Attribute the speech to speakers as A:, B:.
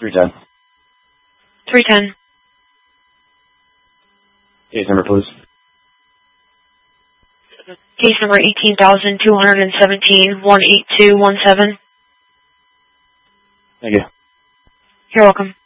A: 310.
B: 310.
A: Case number, please.
B: Case number 18,217, 18217.
A: Thank you.
B: You're welcome.